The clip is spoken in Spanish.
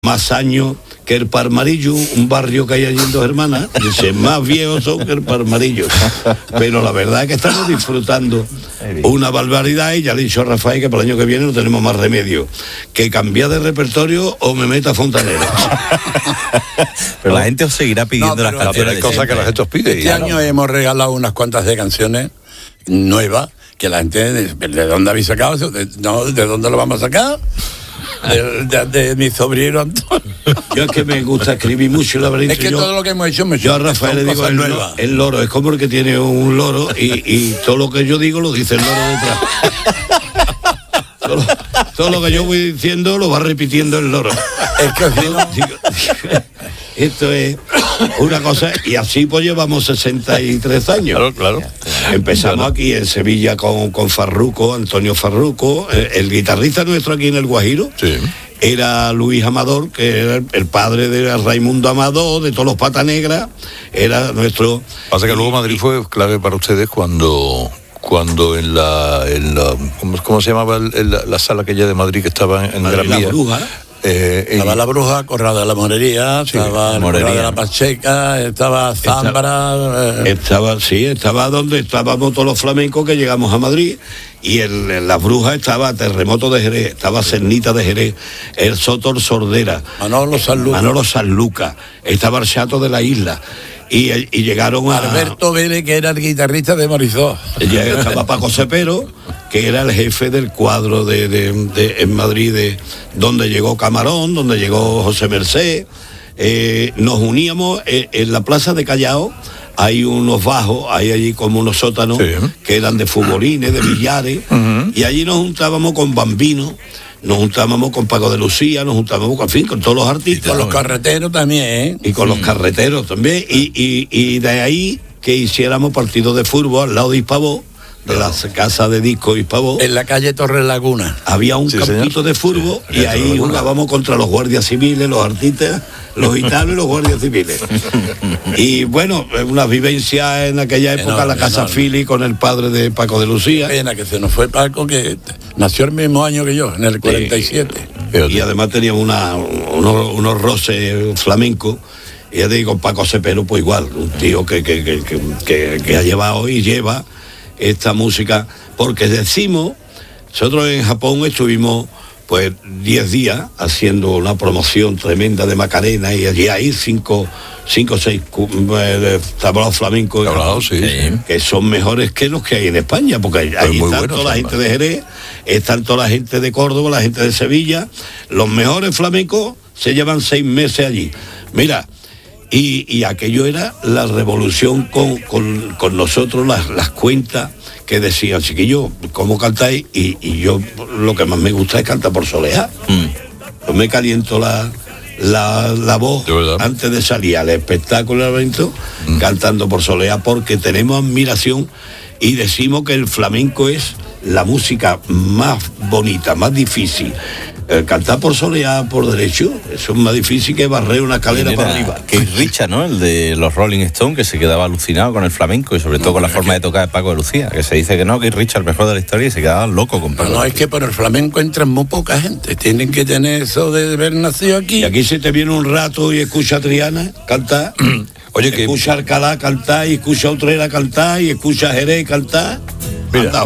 más años que el Palmarillo, un barrio que hay allí en Dos Hermanas. Dice, más viejos son que el Palmarillo. Pero la verdad es que estamos disfrutando una barbaridad, y ya le he dicho a Rafael que para el año que viene no tenemos más remedio que cambiar de repertorio o me meta fontanero. Pero la gente os seguirá pidiendo las canciones. Pero hay cosas que la gente os pide. Este año hemos regalado unas cuantas de canciones nuevas que la gente, ¿de dónde habéis sacado eso? ¿De dónde lo vamos a sacar? De mi sobrino Antonio. Yo es que me gusta escribir mucho, la verdad. Es que todo lo que hemos hecho yo a Rafael le digo el loro, es como el que tiene un loro y todo lo que yo digo lo dice el loro detrás. Todo lo que yo voy diciendo lo va repitiendo el loro. Es que si no... Esto es una cosa, y así pues llevamos 63 años. Claro. Empezamos aquí en Sevilla con Farruco, Antonio Farruco, el guitarrista nuestro aquí en El Guajiro. Sí. Era Luis Amador, que era el padre de Raimundo Amador, de todos los Pata Negra, era nuestro... Pasa que luego Madrid fue clave para ustedes cuando en la ¿cómo se llamaba la sala aquella de Madrid que estaba en Gran Vía? La Bruja. Estaba La Bruja, Corral de la Morería, estaba Corral de la Pacheca, estaba Zambra... Estaba donde estábamos todos los flamencos que llegamos a Madrid, y en Las Brujas estaba Terremoto de Jerez, estaba Cernita de Jerez, el Sotor Sordera, Manolo Sanlúcar, estaba el Chato de la Isla, y llegaron a... Alberto Vélez, que era el guitarrista de Marisol. Ya estaba Paco Cepero, que era el jefe del cuadro en Madrid, donde llegó Camarón, donde llegó José Merced. Nos uníamos en la plaza de Callao. Hay unos bajos, hay allí como unos sótanos, que eran de futbolines, de billares, y allí nos juntábamos con Bambino, nos juntábamos con Paco de Lucía, nos juntábamos con todos los artistas. Y con los carreteros también, ¿eh? Y con los carreteros también, y de ahí que hiciéramos partidos de fútbol al lado de Hispavó, de la casa de disco Hispavó. En la calle Torres Laguna. Había un campito de fútbol, y ahí jugábamos contra los guardias civiles, los artistas, los gitanos y los guardias civiles. Y bueno, una vivencia en aquella época, la Casa Fili con el padre de Paco de Lucía. Pena que se nos fue Paco, que nació el mismo año que yo, en el 47. Y además teníamos unos roces flamencos. Y ya te digo, Paco Cepero, pues igual, un tío que ha llevado y lleva esta música, porque nosotros en Japón estuvimos pues 10 días haciendo una promoción tremenda de Macarena, y allí hay 5 o 6 tablaos flamencos que son mejores que los que hay en España, porque ahí están toda la gente de Jerez, están toda la gente de Córdoba, la gente de Sevilla. Los mejores flamencos se llevan 6 meses allí. Mira, y aquello era la revolución con nosotros, las cuentas que decían, chiquillo, ¿cómo cantáis? Y yo lo que más me gusta es cantar por soleá. Yo me caliento la voz antes de salir al espectáculo, al evento, cantando por soleá, porque tenemos admiración y decimos que el flamenco es la música más bonita, más difícil. Cantar por soleá, por derecho, eso es más difícil que barrer una escalera para arriba. Keith Richards, ¿no? El de los Rolling Stones, que se quedaba alucinado con el flamenco y sobre todo con la forma de tocar de Paco de Lucía, que se dice que no, Keith Richards, mejor de la historia, y se quedaban locos con Paco. No, es que por el flamenco entran muy poca gente, tienen que tener eso de haber nacido aquí. Y aquí se te viene un rato y escucha a Triana cantar, escucha a Alcalá cantar, y escucha a Utrera cantar, y escucha a Jerez cantar. Mira,